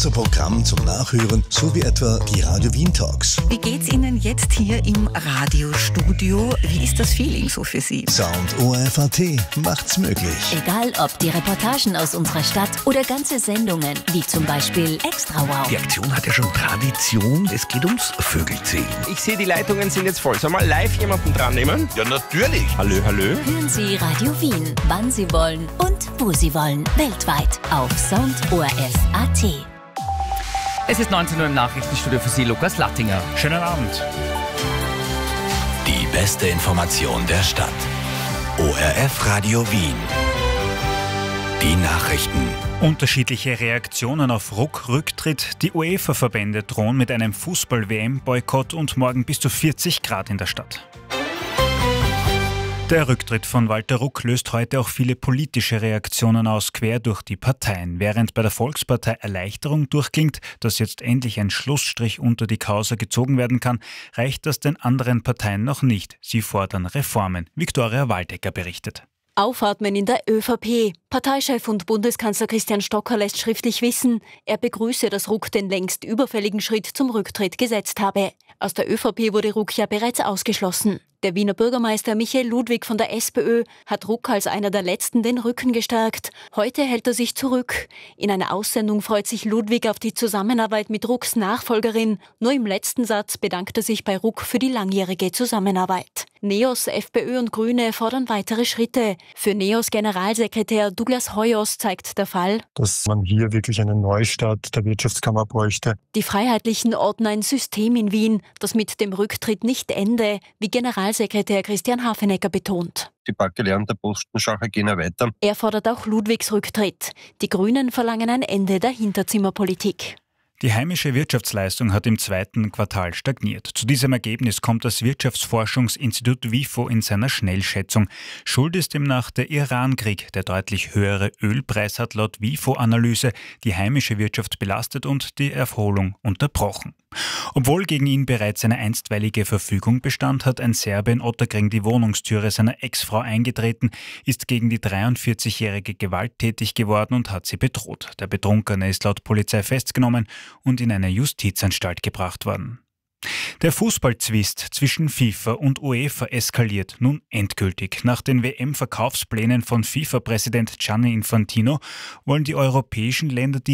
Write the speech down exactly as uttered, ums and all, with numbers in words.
unser Programm zum Nachhören, so wie etwa die Radio Wien Talks. Wie geht's Ihnen jetzt hier im Radiostudio? Wie ist das Feeling so für Sie? Sound O R F A T macht's möglich. Egal ob die Reportagen aus unserer Stadt oder ganze Sendungen, wie zum Beispiel Extra Wow. Die Aktion hat ja schon Tradition. Es geht ums Vögelzählen. Ich sehe, die Leitungen sind jetzt voll. Soll mal live jemanden dran nehmen? Ja, natürlich. Hallo, hallo. Hören Sie Radio Wien, wann Sie wollen und wo Sie wollen. Weltweit auf Sound O R F A T. Es ist neunzehn Uhr im Nachrichtenstudio für Sie, Lukas Lattinger. Schönen Abend. Die beste Information der Stadt. O R F Radio Wien. Die Nachrichten. Unterschiedliche Reaktionen auf Ruck-Rücktritt. Die UEFA-Verbände drohen mit einem Fußball-W M-Boykott und morgen bis zu vierzig Grad in der Stadt. Der Rücktritt von Walter Ruck löst heute auch viele politische Reaktionen aus, quer durch die Parteien. Während bei der Volkspartei Erleichterung durchklingt, dass jetzt endlich ein Schlussstrich unter die Causa gezogen werden kann, reicht das den anderen Parteien noch nicht. Sie fordern Reformen. Viktoria Waldecker berichtet. Aufatmen in der ÖVP. Parteichef und Bundeskanzler Christian Stocker lässt schriftlich wissen, er begrüße, dass Ruck den längst überfälligen Schritt zum Rücktritt gesetzt habe. Aus der ÖVP wurde Ruck ja bereits ausgeschlossen. Der Wiener Bürgermeister Michael Ludwig von der SPÖ hat Ruck als einer der Letzten den Rücken gestärkt. Heute hält er sich zurück. In einer Aussendung freut sich Ludwig auf die Zusammenarbeit mit Rucks Nachfolgerin. Nur im letzten Satz bedankt er sich bei Ruck für die langjährige Zusammenarbeit. NEOS, FPÖ und Grüne fordern weitere Schritte. Für NEOS Generalsekretär Douglas Hoyos zeigt der Fall, dass man hier wirklich einen Neustart der Wirtschaftskammer bräuchte. Die Freiheitlichen orten ein System in Wien, das mit dem Rücktritt nicht ende, wie Generalsekretär Christian Hafenecker betont. Die paar gelernte Postenschacher gehen ja weiter. Er fordert auch Ludwigs Rücktritt. Die Grünen verlangen ein Ende der Hinterzimmerpolitik. Die heimische Wirtschaftsleistung hat im zweiten Quartal stagniert. Zu diesem Ergebnis kommt das Wirtschaftsforschungsinstitut WIFO in seiner Schnellschätzung. Schuld ist demnach der Iran-Krieg. Der deutlich höhere Ölpreis hat laut WIFO-Analyse die heimische Wirtschaft belastet und die Erholung unterbrochen. Obwohl gegen ihn bereits eine einstweilige Verfügung bestand, hat ein Serbe in Ottakring die Wohnungstüre seiner Ex-Frau eingetreten, ist gegen die dreiundvierzigjährige gewalttätig geworden und hat sie bedroht. Der Betrunkene ist laut Polizei festgenommen und in eine Justizanstalt gebracht worden. Der Fußballzwist zwischen FIFA und UEFA eskaliert nun endgültig. Nach den W M-Verkaufsplänen von FIFA-Präsident Gianni Infantino wollen die europäischen Länder die